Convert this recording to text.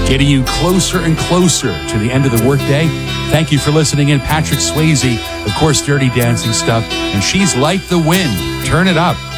getting you closer and closer to the end of the workday. Thank you for listening in. Patrick Swayze, of course, Dirty Dancing stuff. And she's like the wind. Turn it up.